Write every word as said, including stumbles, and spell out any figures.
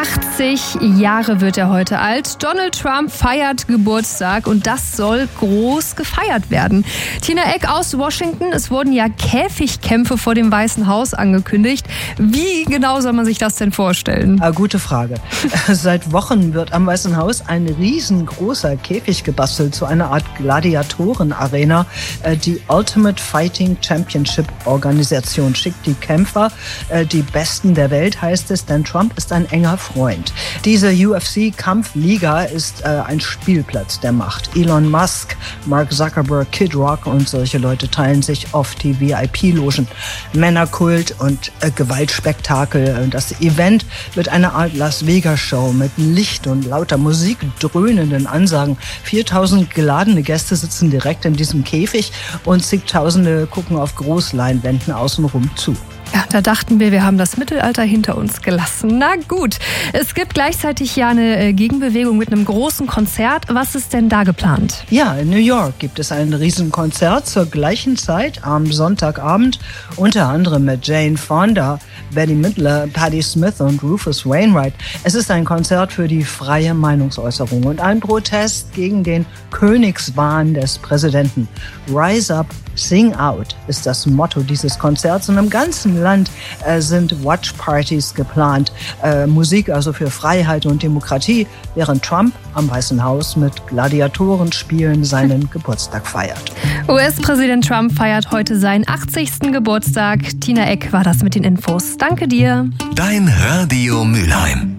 achtzig Jahre wird er heute alt. Donald Trump feiert Geburtstag und das soll groß gefeiert werden. Tina Eck aus Washington, es wurden ja Käfigkämpfe vor dem Weißen Haus angekündigt. Wie genau soll man sich das denn vorstellen? Ah, gute Frage. Seit Wochen wird am Weißen Haus ein riesengroßer Käfig gebastelt zu einer Art Gladiatorenarena. Die Ultimate Fighting Championship Organisation schickt die Kämpfer, die Besten der Welt heißt es, denn Trump ist ein enger Freund. Diese U F C-Kampfliga ist äh, ein Spielplatz der Macht. Elon Musk, Mark Zuckerberg, Kid Rock und solche Leute teilen sich oft die V I P-Logen. Männerkult und äh, Gewaltspektakel. Das Event wird eine Art Las Vegas-Show mit Licht und lauter Musik, dröhnenden Ansagen. viertausend geladene Gäste sitzen direkt in diesem Käfig und zigtausende gucken auf Großleinwänden außenrum zu. Ja, da dachten wir, wir haben das Mittelalter hinter uns gelassen. Na gut, es gibt gleichzeitig ja eine Gegenbewegung mit einem großen Konzert. Was ist denn da geplant? Ja, in New York gibt es ein Riesenkonzert zur gleichen Zeit am Sonntagabend. Unter anderem mit Jane Fonda, Bette Midler, Patti Smith und Rufus Wainwright. Es ist ein Konzert für die freie Meinungsäußerung und ein Protest gegen den Königswahn des Präsidenten. Rise Up, Sing Out ist das Motto dieses Konzerts und im ganzen Land äh, sind Watchpartys geplant. Äh, Musik also für Freiheit und Demokratie, während Trump am Weißen Haus mit Gladiatorenspielen seinen Geburtstag feiert. U S-Präsident Trump feiert heute seinen achtzigsten Geburtstag. Tina Eck war das mit den Infos. Danke dir. Dein Radio Mülheim.